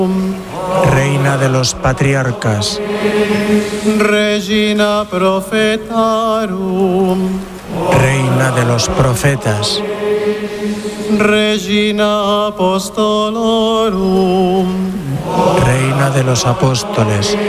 Reina de los patriarcas, Regina Prophetarum, Reina de los profetas, Regina Apostolorum, Reina de los apóstoles,